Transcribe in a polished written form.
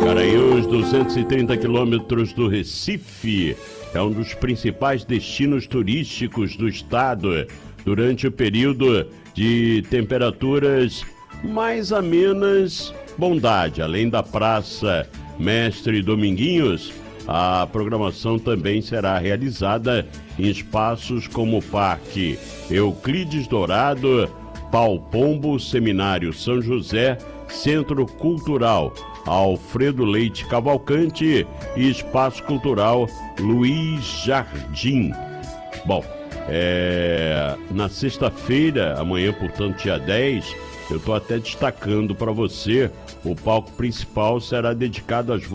Garanhuns, 230 quilômetros do Recife, é um dos principais destinos turísticos do estado durante o período de temperaturas mais amenas. Bondade, além da Praça Mestre Dominguinhos, a programação também será realizada em espaços como o Parque Euclides Dourado, Pau Pombo, Seminário São José, Centro Cultural Alfredo Leite Cavalcante e Espaço Cultural Luiz Jardim. Bom, na sexta-feira, amanhã, portanto, dia 10, eu estou até destacando para você, o palco principal será dedicado às